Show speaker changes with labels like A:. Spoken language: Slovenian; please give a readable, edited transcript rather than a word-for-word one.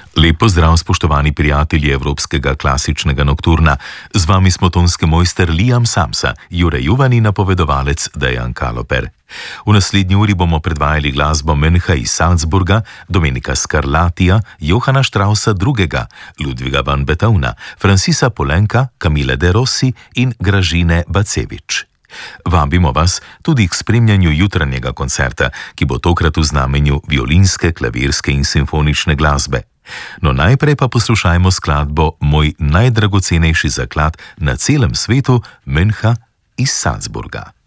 A: Lep pozdrav, spoštovani prijatelji Evropskega klasičnega nokturna. Z vami smo tonski mojster Liam Samsa, Jure Juvani, napovedovalec Dejan Kaloper. V naslednji uri bomo predvajali glasbo Möncha iz Salzburga, Domenika Scarlatija, Johana Straussa II., Ludviga van Beethovena, Francisa Poulenca, Camille de Rossi in Gražine Bacevič. Vabimo vas tudi k spremljanju jutranjega koncerta, ki bo tokrat v znamenju violinske, klavirske in simfonične glasbe. No najprej pa poslušajmo skladbo Moj najdragocenejši zaklad na celem svetu Möncha iz Salzburga.